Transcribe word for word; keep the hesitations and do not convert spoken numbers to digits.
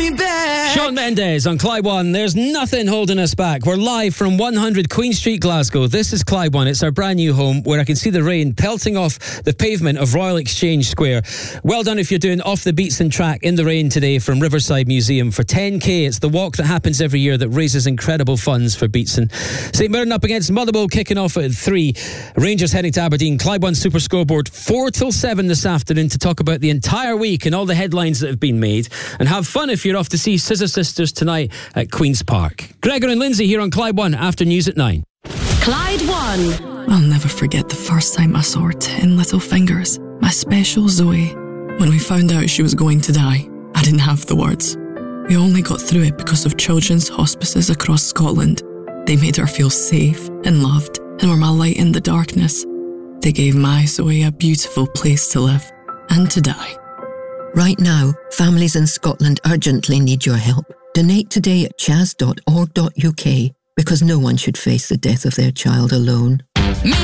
me back. Shawn Mendes on Clyde One. There's nothing holding us back. We're live from one hundred Queen Street, Glasgow. This is Clyde One. It's our brand new home where I can see the rain pelting off the pavement of Royal Exchange Square. Well done if you're doing Off the Beatson track in the rain today from Riverside Museum for ten K. It's the walk that happens every year that raises incredible funds for Beatson. St Mirren up against Motherwell kicking off at three. Rangers heading to Aberdeen. Clyde One Super Scoreboard four till seven this afternoon to talk about the entire week and all the headlines that have been made. And have fun if you're off to see Scissor Sisters tonight at Queen's Park. Gregor and Lindsay here on Clyde One after news at nine. Clyde One. I'll never forget the first time I saw her tin little fingers, my special Zoe. When we found out she was going to die, I didn't have the words. We only got through it because of children's hospices across Scotland. They made her feel safe and loved and were my light in the darkness. They gave my Zoe a beautiful place to live and to die. Right now, families in Scotland urgently need your help. Donate today at chas dot org dot uk because no one should face the death of their child alone.